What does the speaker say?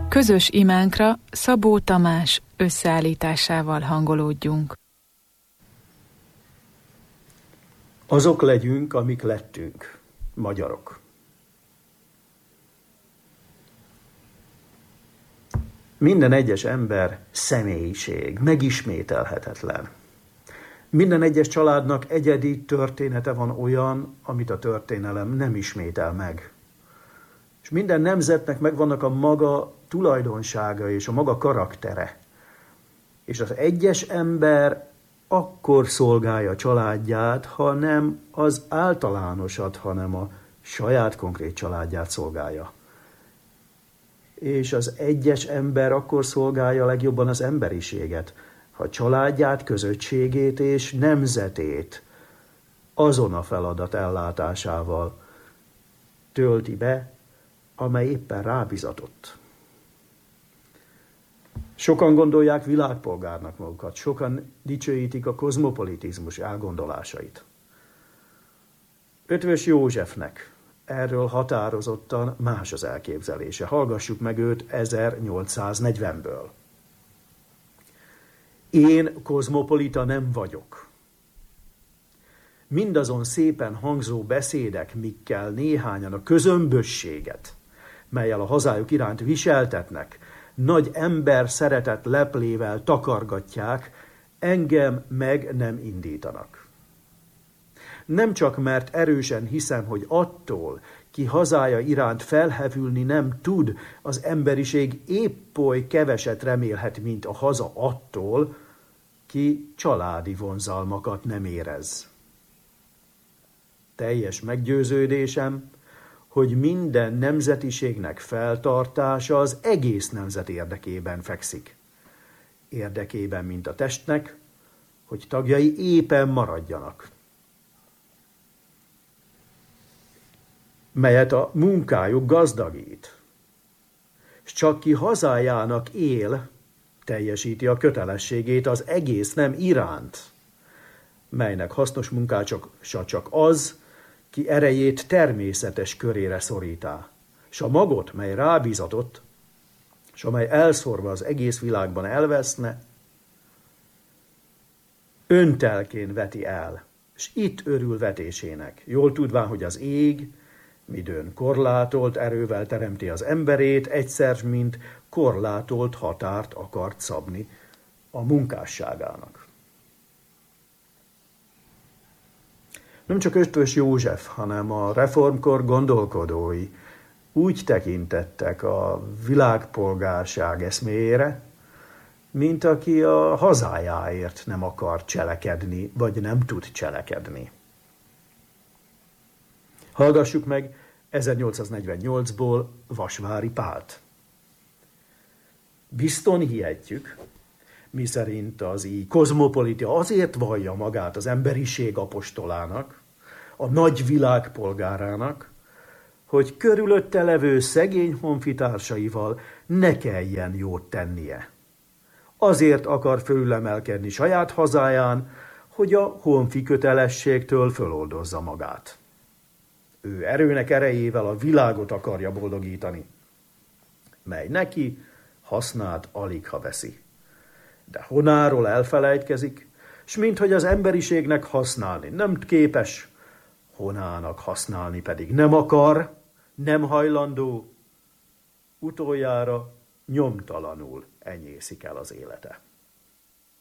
Közös imánkra Szabó Tamás összeállításával hangolódjunk. Azok legyünk, amik lettünk, magyarok. Minden egyes ember személyiség, megismételhetetlen. Minden egyes családnak egyedi története van olyan, amit a történelem nem ismétel meg. És minden nemzetnek megvannak a maga tulajdonsága és a maga karaktere. És az egyes ember akkor szolgálja a családját, ha nem az általánosat, hanem a saját konkrét családját szolgálja. És az egyes ember akkor szolgálja legjobban az emberiséget, ha családját, közösségét és nemzetét azon a feladat ellátásával tölti be, amely éppen rábizatott. Sokan gondolják világpolgárnak magukat, sokan dicsőítik a kozmopolitizmus elgondolásait. Eötvös Józsefnek erről határozottan más az elképzelése. Hallgassuk meg őt 1840-ből. Én kozmopolita nem vagyok. Mindazon szépen hangzó beszédek, mikkel néhányan a közömbösséget, mellyel a hazájuk iránt viseltetnek, nagy ember szeretet leplével takargatják, engem meg nem indítanak. Nem csak mert erősen hiszem, hogy attól, ki hazája iránt felhevülni nem tud, az emberiség épp oly keveset remélhet, mint a haza attól, ki családi vonzalmakat nem érez. Teljes meggyőződésem, hogy minden nemzetiségnek feltartása az egész nemzet érdekében fekszik. Érdekében, mint a testnek, hogy tagjai éppen maradjanak. Melyet a munkájuk gazdagít. S csak ki hazájának él, teljesíti a kötelességét az egész nem iránt, melynek hasznos munkácsa csak az, ki erejét természetes körére szorítá, s a magot, mely rábízatott, s amely elszórva az egész világban elveszne, öntelkén veti el, s itt örül vetésének, jól tudván, hogy az ég, midőn korlátolt erővel teremti az emberét, egyszer, mint korlátolt határt akart szabni a munkásságának. Nem csak Eötvös József, hanem a reformkor gondolkodói úgy tekintettek a világpolgárság eszméjére, mint aki a hazájáért nem akar cselekedni, vagy nem tud cselekedni. Hallgassuk meg 1848-ból Vasvári Pált. Bizton hihetjük, miszerint az így kozmopolita azért vallja magát az emberiség apostolának, a nagy világ polgárának, hogy körülötte levő szegény honfitársaival ne kelljen jót tennie. Azért akar fölülemelkedni saját hazáján, hogy a honfi kötelességtől föloldozza magát. Ő erőnek erejével a világot akarja boldogítani, mely neki hasznát aligha veszi. De honáról elfelejtkezik, s minthogy az emberiségnek használni nem képes, honának használni pedig nem akar, nem hajlandó, utoljára nyomtalanul enyészik el az élete.